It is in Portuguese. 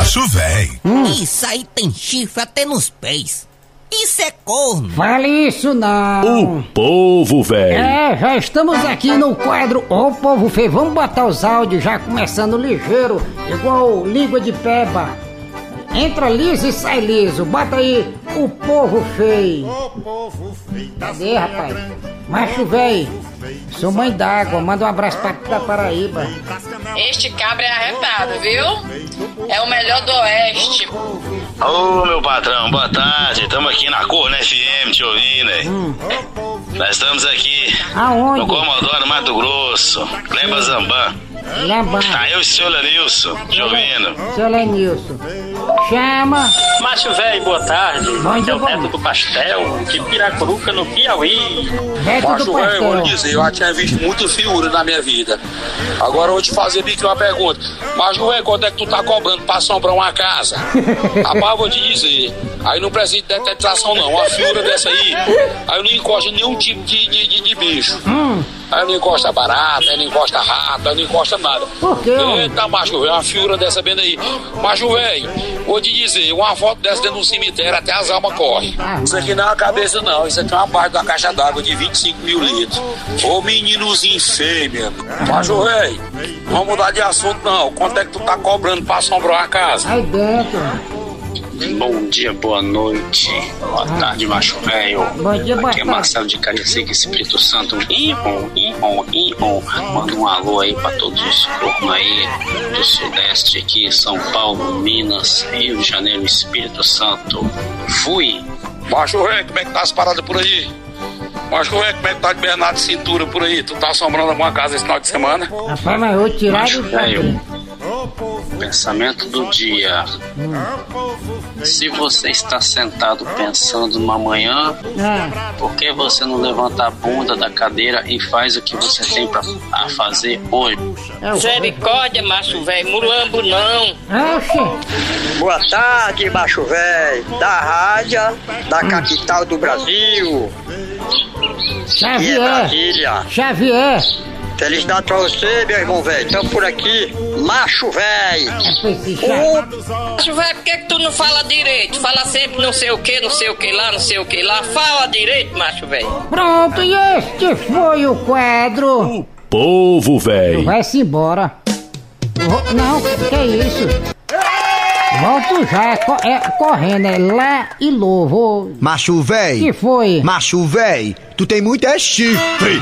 macho véi. Isso aí tem chifre até nos pés. Isso é corno. Fale isso não. O povo velho. Já estamos aqui no quadro Ô Povo Feio. Vamos botar os áudios já começando ligeiro, igual língua de peba. Entra liso e sai liso. Bota aí o povo feio. Cadê, rapaz? Macho véi, sou mãe d'água, manda um abraço pra Paraíba. Este cabra é arretado, viu? É o melhor do oeste. Ô, meu patrão, boa tarde. Estamos aqui na Corno FM te ouvindo, hein? Nós estamos aqui Aonde? no Comodoro Mato Grosso, Lembra Zambã. Lembra. Tá eu e o senhor Lenilson te ouvindo. Seu Lenilson. Chama. Macho velho, boa tarde. Bom dia, É o bom. Neto do Pastel, de Piracuruca, no Piauí. Neto do Macho velho, eu vou pastel. lhe dizer, eu já tinha visto muita figura na minha vida. Agora eu vou te fazer aqui uma pergunta. Macho velho, quanto é que tu tá cobrando pra assombrar uma casa? Rapaz, eu vou te dizer. Aí não precisa de detetização não. Uma figura dessa aí não encosta nenhum tipo de bicho. Aí não encosta barata, aí não encosta rato, aí não encosta nada. Por quê, homem? Eita, macho velho, uma figura dessa bem aí. Macho velho, vou te dizer, uma foto dessa dentro do cemitério até as almas correm. Isso aqui não é uma cabeça não, isso aqui é uma parte da caixa d'água de 25 mil litros. Ô meninozinho feio, meu amigo. Macho velho, não vamos mudar de assunto não. Quanto é que tu tá cobrando pra assombrar uma casa? Aí dentro. Bom dia, boa noite. Boa tarde, macho velho. Bom dia, boa Aqui é tarde. Marcelo de Cariacica, Espírito Santo. Manda um alô aí pra todos os cornos aí do Sudeste aqui, São Paulo, Minas, Rio de Janeiro, Espírito Santo. Fui! Macho velho, como é que tá as paradas por aí? Macho velho, como é que tá de Bernardo de cintura por aí? Tu tá assombrando alguma casa esse final de semana? Rapaz, mas eu vou tirar Macho do velho, pensamento do dia. Se você está sentado pensando no amanhã, por que você não levanta a bunda da cadeira e faz o que você tem a fazer hoje? Misericórdia, macho velho, mulambo não. Boa tarde, macho velho, da rádio da capital do Brasil, que é Xavier. Brasília. Xavier. Felicidade pra você, meu irmão velho. Estamos por aqui, macho velho. Macho velho, por que tu não fala direito? Fala sempre não sei o que, não sei o que lá, não sei o que lá. Fala direito, macho velho. Pronto, e este foi o quadro. Povo velho. Vai-se embora. Não, que é isso? Volto já, correndo, é lá e louvo. Macho véi. Que foi? Macho véi, tu tem muito chifre.